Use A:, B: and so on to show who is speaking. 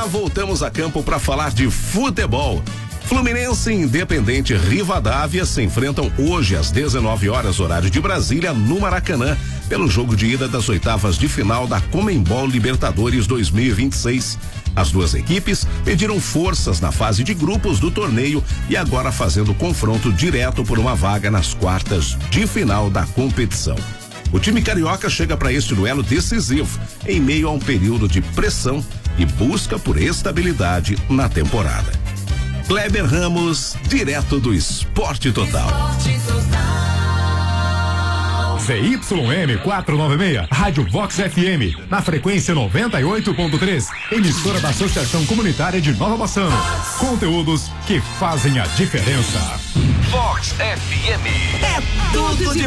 A: Já voltamos a campo para falar de futebol. Fluminense e Independente Rivadavia se enfrentam hoje às 19 horas, horário de Brasília, no Maracanã, pelo jogo de ida das oitavas de final da Conmebol Libertadores 2026. As duas equipes pediram forças na fase de grupos do torneio e agora fazendo confronto direto por uma vaga nas quartas de final da competição. O time carioca chega para este duelo decisivo em meio a um período de pressão e busca por estabilidade na temporada. Kleber Ramos, direto do Esporte Total.
B: ZYM 496, Rádio Vox FM, na frequência 98.3, emissora da Associação Comunitária de Nova Bassano. Conteúdos que fazem a diferença.
C: Vox FM. É tudo de